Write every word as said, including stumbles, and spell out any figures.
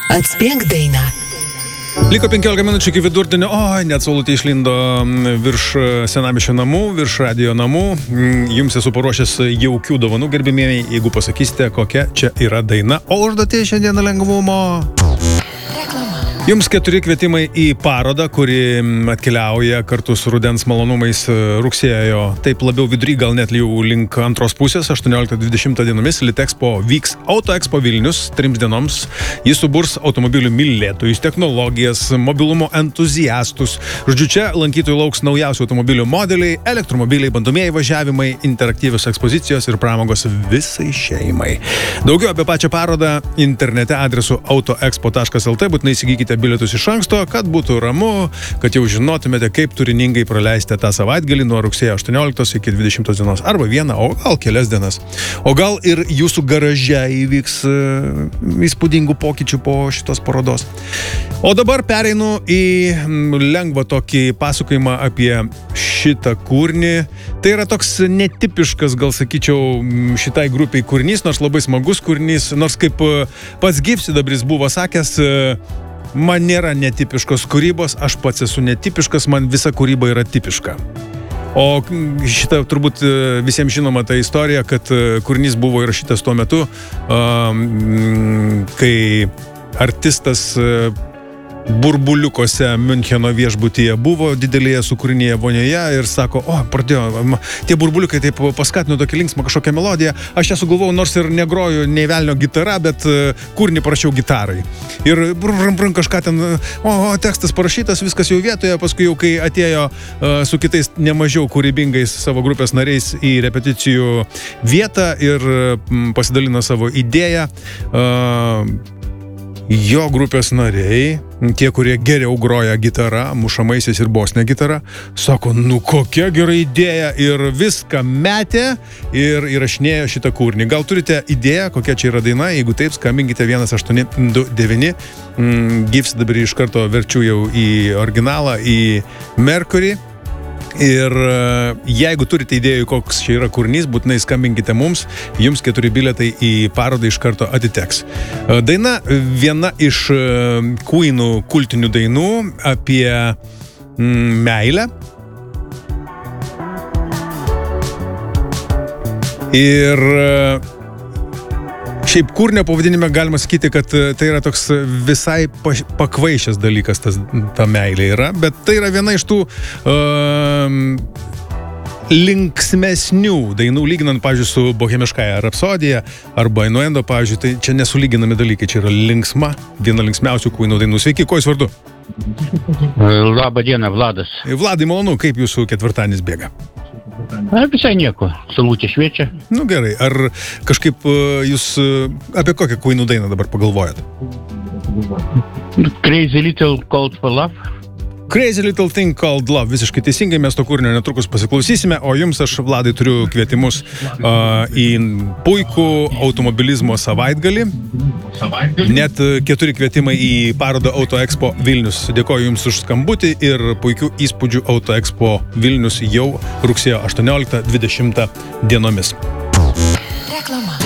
Atspėk dainą. Liko penkiolika minučių iki vidurdienio, oi, net saulutė išlindo virš senamiesčio namų, virš radijo namų. Jums esu paruošęs jaukių dovanų, gerbimieji, jeigu pasakysite, kokia čia yra daina. O užduotė šiandieną lengvumo. Jums keturi kvietimai į parodą, kuri atkeliauja kartu su rudens malonumais rugsėjo, taip labiau vidury, gal net jau link antros pusės, aštuonioliktą dvidešimtą dienomis. Litexpo vyks Autoexpo Vilnius trims dienoms. Jis suburs automobilių mylėtojus, technologijas, mobilumo entuziastus. Žodžiu, čia lankytojų lauks naujausių automobilių modeliai, elektromobiliai, bandomieji važiavimai, interaktyvios ekspozicijos ir pramogos visai šeimai. Daugiau apie pačią parodą internete adresu autoexpo taškas lt. Būtinai įsigykite bilietus iš anksto, kad būtų ramu, kad jau žinotumėte, kaip turiningai praleisite tą savaitgalį nuo rugsėjo aštuonioliktos iki dvidešimtos dienos, arba vieną, o gal kelias dienas. O gal ir jūsų garaže įvyks uh, įspūdingų pokyčių po šitos parodos. O dabar pereinu į lengvą tokį pasakojimą apie šitą kūrinį. Tai yra toks netipiškas, gal sakyčiau, šitai grupiai kūrinys, nors labai smagus kūrinys, nors kaip pats Gyvsidabris buvo sakęs, man nėra netipiškos kūrybos, aš pats esu netipiškas, man visa kūryba yra tipiška. O šitą turbūt visiems žinoma ta istorija, kad kūrinys buvo įrašytas tuo metu, kai artistas burbuliukose Miuncheno viešbutyje buvo didelėje sukūrinėje vonioje ir sako, o, pradėjo, tie burbuliukai taip paskatino tokį linksmą kažkokią melodiją, aš ją sugalvojau, nors ir negroju nei velnio gitara, bet kūrinį parašiau gitarai. Ir brum, brum, brum, kažką ten, o, o, tekstas parašytas, viskas jau vietoje, paskui jau kai atėjo uh, su kitais nemažiau kūrybingais savo grupės nariais į repeticijų vietą ir um, pasidalino savo idėją, uh, jo grupės nariai, tie, kurie geriau groja gitarą, mušamaisiais ir bosine gitara, sako, nu kokia gera idėja, ir viską metė ir įrašinėjo šitą kūrinį. Gal turite idėją, kokia čia yra daina? Jeigu taip, skambinkite vienas aštuoni du devyni. Mm, Gyvsidabrį iš karto verčiu jau į originalą, į Mercury. Ir jeigu turite idėjų, koks čia yra kūrinys, būtinai skambinkite mums, jums keturi bilietai į parodą iš karto atiteks. Daina viena iš Queenų kultinių dainų apie mm, meilę. Ir šiaip kūrinio pavadinime galima sakyti, kad tai yra toks visai pakvaišęs dalykas, tas, ta meilė yra, bet tai yra viena iš tų uh, linksmesnių dainų, lyginant, pavyzdžiui, su Bohemiškąja rapsodija arba Innuendo, pavyzdžiui, tai čia nesulyginami dalykai, čia yra linksma, viena linksmiausių Queenų dainų. Sveiki, kuo jūs vardu? Labą dieną, Vladas. Vladai, malonu, kaip jūsų ketvirtadienis bėga? A, visai nieko, saulutė šviečia. Nu gerai, ar kažkaip jūs apie kokią Queenų dainą dabar pagalvojat? Crazy Little Called for Love. Crazy Little Thing Called Love, visiškai teisingai, mes to kūrinio netrukus pasiklausysime, o jums aš, Vladai, turiu kvietimus uh, į puikų automobilizmo savaitgalį. Net keturi kvietimai į parodą Autoexpo Vilnius. Dėkoju jums už skambutį ir puikių įspūdžių Autoexpo Vilnius jau rugsėjo aštuonioliktą dvidešimtą dienomis. Reklama.